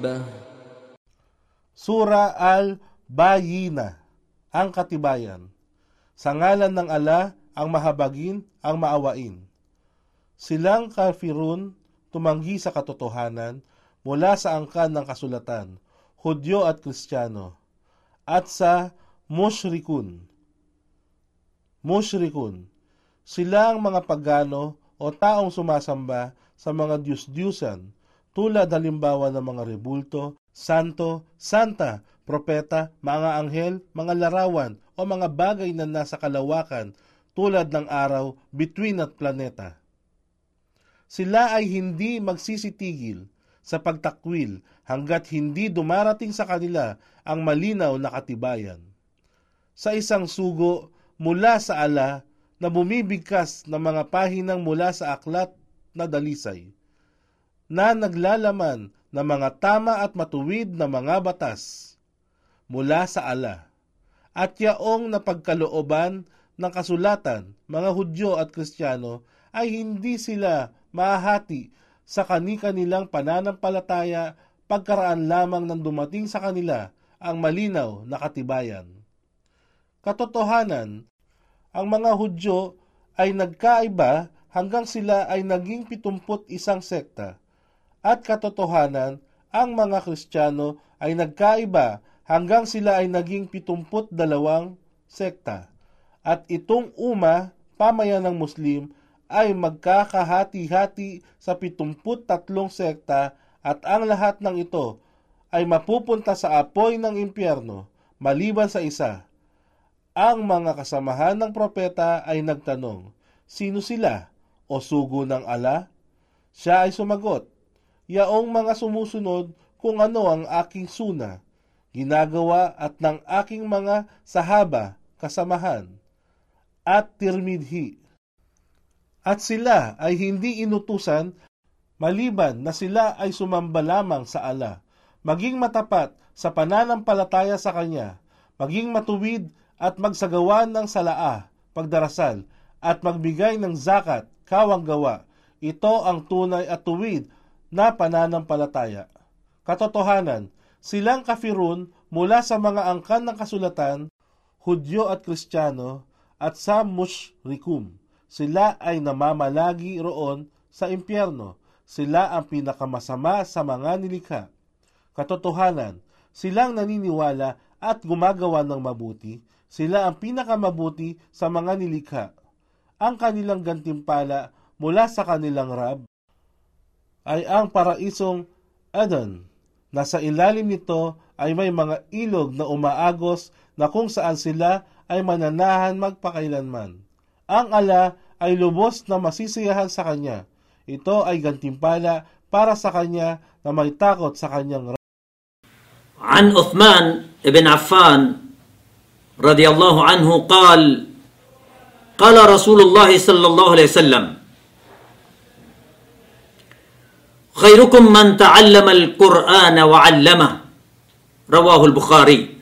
Sura Al-Bayyinah, ang katibayan. Sa ngalan ng Allah, ang mahabagin, ang maawain. Silang kafirun tumanggi sa katotohanan mula sa angkan ng kasulatan, Hudyo at Kristiyano, at sa mushrikun. Silang mga pagano o taong sumasamba sa mga Diyos-Diyusan, tulad halimbawa ng mga rebulto, santo, santa, propeta, mga anghel, mga larawan, o mga bagay na nasa kalawakan, tulad ng araw, bituin at planeta. Sila ay hindi magsisitigil sa pagtakwil hanggat hindi dumarating sa kanila ang malinaw na katibayan. Sa isang sugo mula sa Allah na bumibigkas ng mga pahinang mula sa aklat na dalisay, na naglalaman ng mga tama at matuwid na mga batas mula sa Allah, at yaong napagkalooban ng kasulatan, mga Hudyo at Kristiyano, ay hindi sila mahahati sa kani-kanilang pananampalataya pagkaraan lamang ng dumating sa kanila ang malinaw na katibayan. Katotohanan, ang mga Hudyo ay nagkaiba hanggang sila ay naging 71 sekta, at katotohanan, ang mga Kristiyano ay nagkaiba hanggang sila ay naging 72 sekta, at itong pamayan ng Muslim ay magkakahati-hati sa 73 sekta, at ang lahat ng ito ay mapupunta sa apoy ng impyerno maliban sa isa. Ang mga kasamahan ng propeta ay nagtanong, sino sila o sugo ng Allah? Siya ay sumagot, yaong mga sumusunod kung ano ang aking suna, ginagawa at ng aking mga sahaba, kasamahan, at tirmidhi. At sila ay hindi inutusan maliban na sila ay sumamba lamang sa Allah, maging matapat sa pananampalataya sa Kanya, maging matuwid at magsagawa ng salaa, pagdarasal, at magbigay ng zakat, kawang gawa. Ito ang tunay at tuwid na pananampalataya. Katotohanan, silang kafirun mula sa mga angkan ng kasulatan, Hudyo at Kristiyano, at sa mushrikun. Sila ay namamalagi roon sa impyerno. Sila ang pinakamasama sa mga nilikha. Katotohanan, silang naniniwala at gumagawa ng mabuti. Sila ang pinakamabuti sa mga nilikha. Ang kanilang gantimpala mula sa kanilang Rab ay ang paraisong Adan, na sa ilalim nito ay may mga ilog na umaagos na kung saan sila ay mananahan magpakailanman. Ang Allah ay lubos na masisiyahan sa Kanya. Ito ay gantimpala para sa Kanya na may takot sa Kanyang Rab. An Uthman ibn Affan radiyallahu anhu qala Rasulullah sallallahu alaihi wasallam, khairukum man ta'allama al-Qur'ana wa 'allama, rawahu al-Bukhari.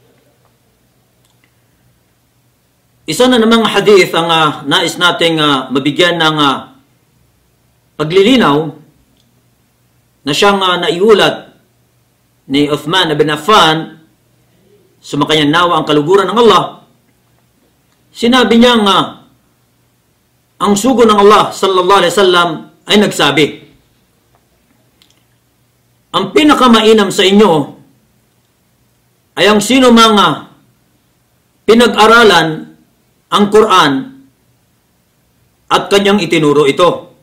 Isa na namang hadith ang nais nating mabigyan ng paglilinaw na siyang naiulat ni Uthman ibn Affan, sumakanya nawa ang kaluguran ng Allah. Sinabi niya ang sugo ng Allah sallallahu alaihi wasallam ay nagsabi, ang pinakamainam sa inyo ay ang sino mga pinag-aralan ang Quran at kanyang itinuro ito.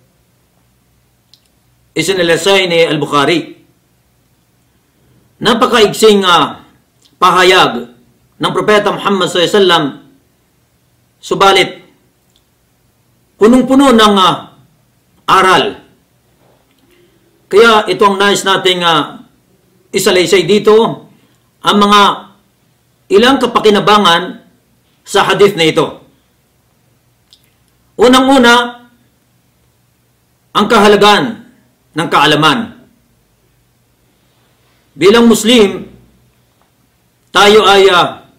Isinilasay ni Al-Bukhari. Napakaigsing pahayag ng Propeta Muhammad sallallahu alaihi wasallam, subalit punong-puno ng aral. Kaya ito ang nais nating isalaysay dito, ang mga ilang kapakinabangan sa hadith na ito. Unang-una, ang kahalagan ng kaalaman. Bilang Muslim, tayo ay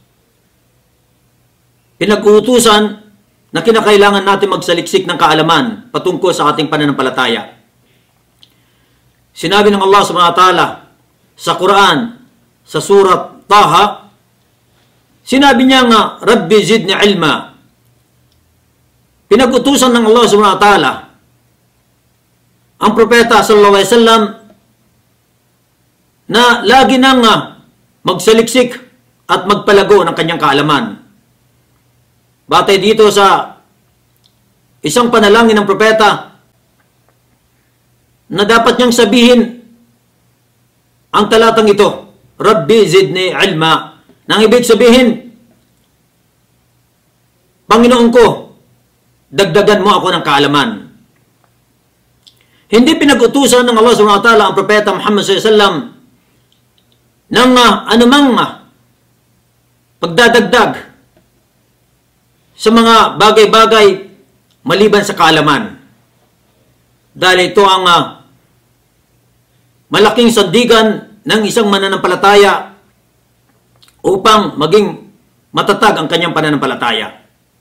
pinag-uutusan na kinakailangan natin magsaliksik ng kaalaman patungkol sa ating pananampalataya. Sinabi ng Allah subhanahu wa ta'ala sa Quran, sa surat Taha, sinabi niya nga, Rabbi zidni ilma. Pinag-utusan ng Allah subhanahu wa ta'ala ang propeta sallallahu alaihi wasallam na lagi nang magsaliksik at magpalago ng kanyang kaalaman. Batay dito sa isang panalangin ng propeta na dapat niyang sabihin ang talatang ito, Rabbi zidni ilma. Nang ibig sabihin, Panginoon ko, dagdagan mo ako ng kaalaman. Hindi pinag-utusan ng Allah subhanahu wa ta'ala ang propeta Muhammad sallallahu alaihi wasallam ng anumang pagdadagdag sa mga bagay-bagay maliban sa kaalaman. Dahil ito ang malaking sandigan ng isang mananampalataya upang maging matatag ang kanyang pananampalataya.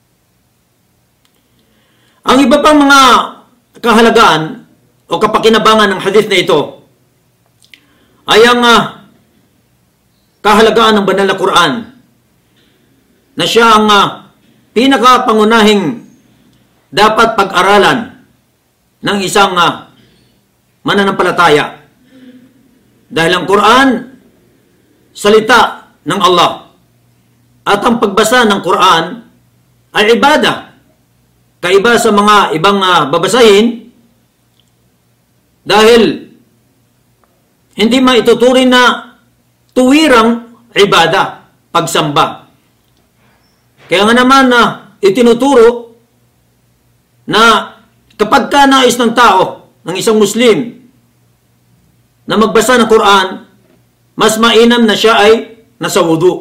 Ang iba pang mga kahalagaan o kapakinabangan ng hadith na ito ay ang kahalagaan ng banal na Quran na siya ang pinakapangunahing dapat pag-aralan ng isang mananampalataya. Dahil ang Quran, salita ng Allah. At ang pagbasa ng Quran ay ibadah. Kaiba sa mga ibang babasahin dahil hindi maituturing na tuwirang ibadah, pagsamba. Kaya nga naman itinuturo na kapag ka nais ng tao, ng isang Muslim, na magbasa ng Quran, mas mainam na siya ay nasa wudu.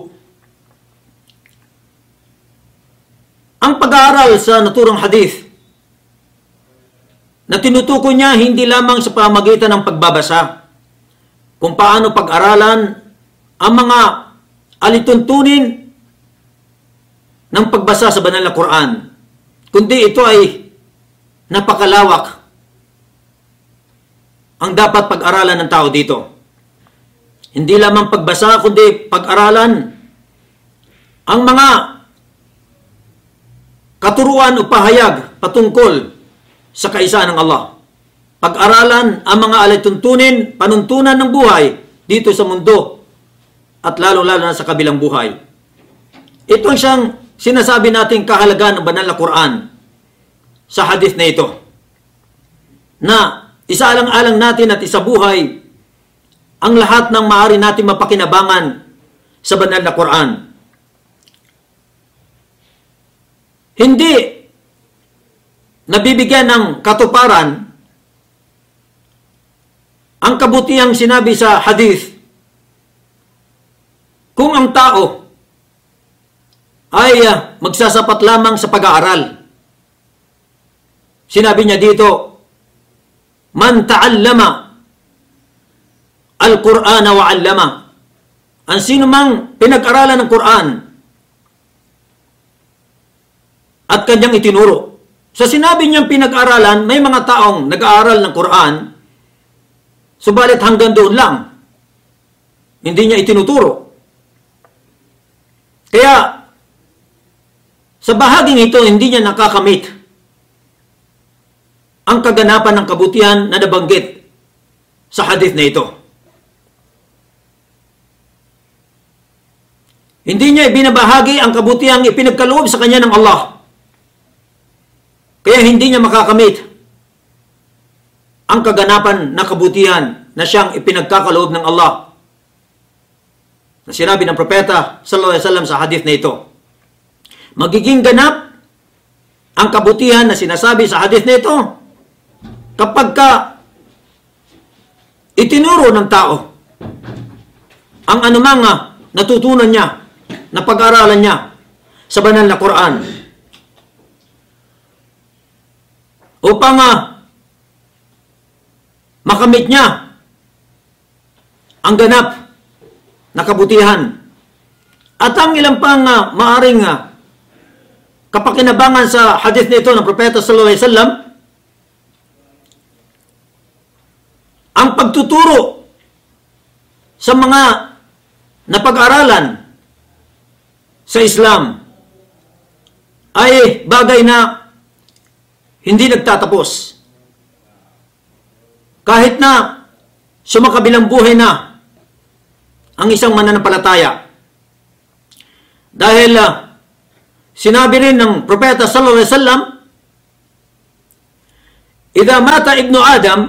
Ang pag-aaral sa naturang hadith na tinutukoy niya hindi lamang sa pamagitan ng pagbabasa kung paano pag-aralan ang mga alituntunin ng pagbasa sa banal na Quran, kundi ito ay napakalawak ang dapat pag-aralan ng tao dito. Hindi lamang pagbasa, kundi pag-aralan ang mga katuruan o pahayag patungkol sa kaisaan ng Allah. Pag-aralan ang mga alituntunin, panuntunan ng buhay dito sa mundo at lalo-lalo na sa kabilang buhay. Ito ang siyang sinasabi nating kahalagaan ng banal na Quran sa hadith na ito. Na isaalang-alang natin at isabuhay ang lahat ng maaari natin mapakinabangan sa banal na Quran. Hindi nabibigyan ng katuparan ang kabutihang sinabi sa hadith kung ang tao ay magsasapat lamang sa pag-aaral. Sinabi niya dito, man ta'allama al-Qur'ana wa 'allama. Ang sino mang pinag-aralan ng Quran at kanyang itinuro. Sa sinabi niyang pinag-aralan, may mga taong nag-aaral ng Quran, subalit hanggang doon lang. Hindi niya itinuturo. Kaya, sa bahaging ito, hindi niya nakakamit ang kaganapan ng kabutihan na nabanggit sa hadith na ito. Hindi niya ibinabahagi ang kabutihang ipinagkaloob sa kanya ng Allah. Kaya hindi niya makakamit ang kaganapan na kabutihan na siyang ipinagkakaloob ng Allah. Na sinabi ng propeta sallallahu alaihi wasallam sa hadith na ito. Magiging ganap ang kabutihan na sinasabi sa hadith na ito kapag ka itinuro ng tao ang anumang natutunan niya, na pag-aralan niya sa banal na Quran upang makamit niya ang ganap na kabutihan. At ang ilang pang maaring kapakinabangan sa hadith nito ng propeta sallallahu alaihi wasallam, ang pagtuturo sa mga napag-aralan sa Islam ay bagay na hindi nagtatapos. Kahit na sumakabilang buhay na ang isang mananampalataya. Dahil sinabi rin ng Propeta sallallahu alaihi wasallam, "Idza mata ibnu Adam,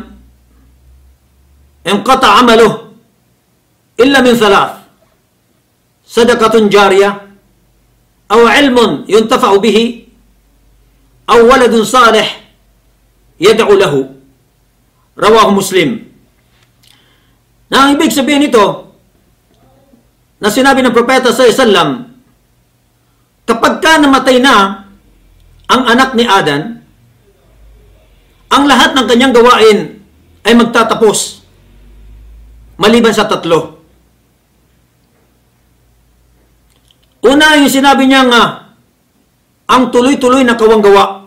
inqata 'amaluhu illa min thalath. Sadaqatun jariyah, aw 'ilmun yuntafa'u bihi, aw waladun salih yad'u lahu." Rawahu Muslim. Na ang ibig sabihin nito, na sinabi ng Propeta sallallahu alaihi wasallam, kapag ka namatay na ang anak ni Adan, ang lahat ng kanyang gawain ay magtatapos maliban sa tatlo. Una, yung sinabi niya nga, ang tuloy-tuloy na kawanggawa.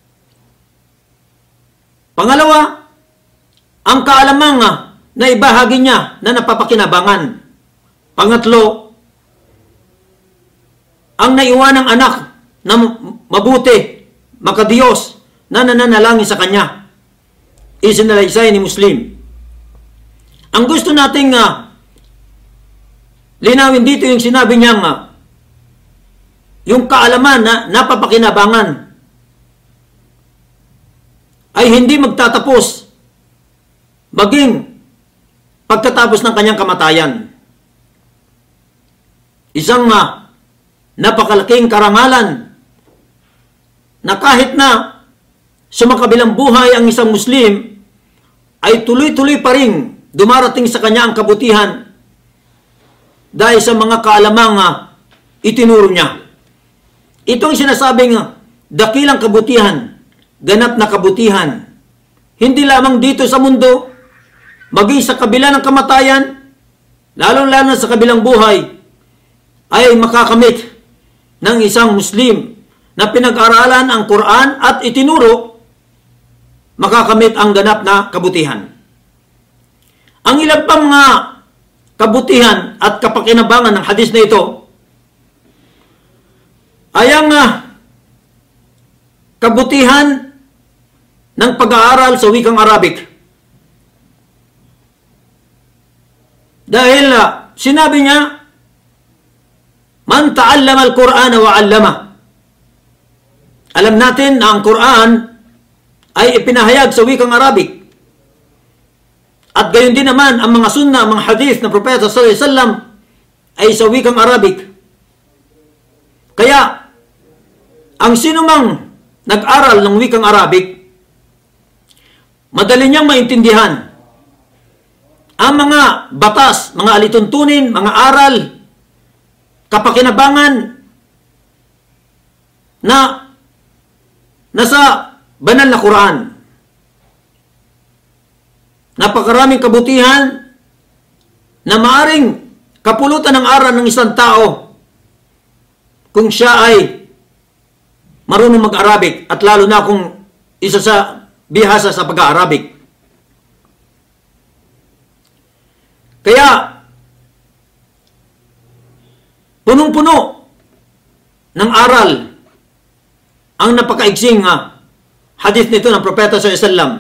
Pangalawa, ang kaalamang na ibahagi niya na napapakinabangan. Pangatlo, ang naiwanang anak na mabuti, makadiyos, na nananalangin sa kanya. Isinalaysay ni Muslim. Ang gusto nating linawin dito yung sinabi niya nga, yung kaalaman na napapakinabangan ay hindi magtatapos maging pagkatapos ng kanyang kamatayan. Isang napakalaking karangalan na kahit na sumakabilang buhay ang isang Muslim ay tuloy-tuloy pa rin dumarating sa kanya ang kabutihan dahil sa mga kaalamang itinuro niya. Itong sinasabing dakilang kabutihan, ganap na kabutihan, hindi lamang dito sa mundo, maging sa kabila ng kamatayan, lalong-lalo sa kabilang buhay, ay makakamit ng isang Muslim na pinag-aralan ang Quran at itinuro, makakamit ang ganap na kabutihan. Ang ilang pang mga kabutihan at kapakinabangan ng hadis na ito ay ang kabutihan ng pag-aaral sa wikang Arabic. Dahil sinabi niya, "Man ta'allama al-Qur'ana wa 'allama." Alam natin na ang Quran ay ipinahayag sa wikang Arabic. At gayon din naman ang mga sunna, mga hadith ng Propeta sallallahu alaihi wasallam ay sa wikang Arabic. Kaya, ang sinumang nag-aral ng wikang Arabic, madali niyang maintindihan ang mga batas, mga alituntunin, mga aral, kapakinabangan na nasa banal na Quran. Napakaraming kabutihan na maaring kapulutan ng aral ng isang tao kung siya ay marunong mag-Arabic at lalo na kung isa sa bihasa sa pag-Arabic. Kaya, punong-puno ng aral ang napakaigsing hadith nito ng Propeta sallallahu alaihi wasallam.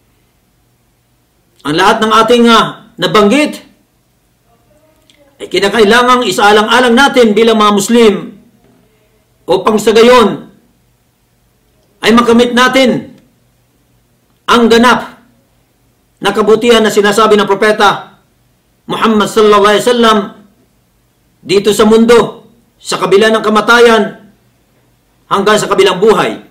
Ang lahat ng ating nabanggit ay kinakailangang isaalang-alang natin bilang mga Muslim upang sa gayon ay makamit natin ang ganap na kabutihan na sinasabi ng Propeta Muhammad sallallahu alaihi wasallam dito sa mundo, sa kabila ng kamatayan hanggang sa kabilang buhay.